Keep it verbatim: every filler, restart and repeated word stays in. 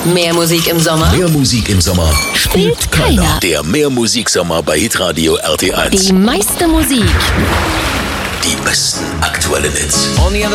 Mehr Musik im Sommer? Mehr Musik im Sommer Spielt keiner. Der Mehr Musiksommer bei Hitradio R T eins. Die meiste Musik. Die besten aktuellen Hits. On the other